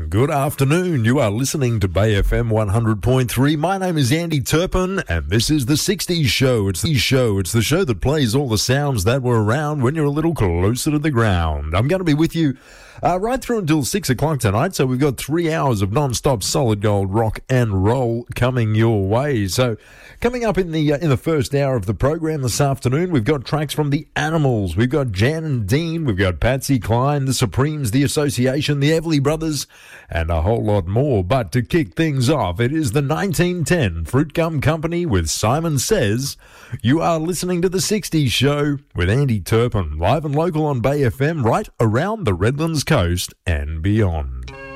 Good afternoon. You are listening to Bay FM 100.3. My name is Andy Turpin, and this is the 60s show. It's the show that plays all the sounds that were around when you're a little closer to the ground. I'm going to be with you right through until 6 o'clock tonight, so we've got 3 hours of non-stop solid gold rock and roll coming your way. So coming up in the first hour of the program this afternoon, we've got tracks from the Animals, we've got Jan and Dean, we've got Patsy Cline, the Supremes, the Association, the Everly Brothers, and a whole lot more. But to kick things off, it is the 1910 Fruit Gum Company with Simon Says. You are listening to the 60s show with Andy Turpin, live and local on Bay FM, right around the Redlands coast and beyond.